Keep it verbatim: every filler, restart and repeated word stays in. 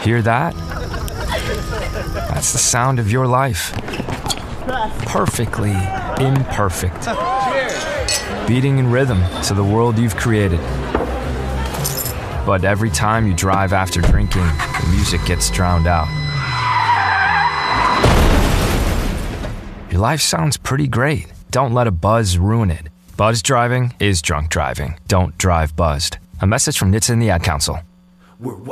Hear that? That's the sound of your life. Perfectly imperfect. Beating in rhythm to the world you've created. But every time you drive after drinking, the music gets drowned out. Your life sounds pretty great. Don't let a buzz ruin it. Buzz driving is drunk driving. Don't drive buzzed. A message from N H T S A and the Ad Council. We're